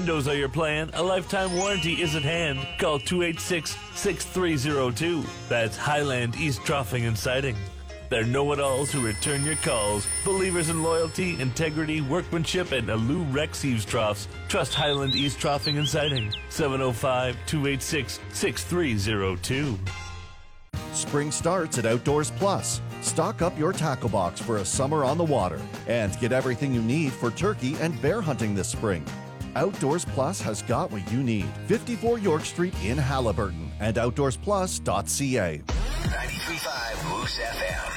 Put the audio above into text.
windows are your plan, a lifetime warranty is at hand. Call 286-6302. That's Highland East Troughing and Siding. They're know-it-alls who return your calls. Believers in loyalty, integrity, workmanship, and Alou Rex Eaves Troughs. Trust Highland East Troughing and Siding. 705-286-6302. Spring starts at Outdoors Plus. Stock up your tackle box for a summer on the water and get everything you need for turkey and bear hunting this spring. Outdoors Plus has got what you need. 54 York Street in Haliburton and outdoorsplus.ca. 93.5 Moose FM.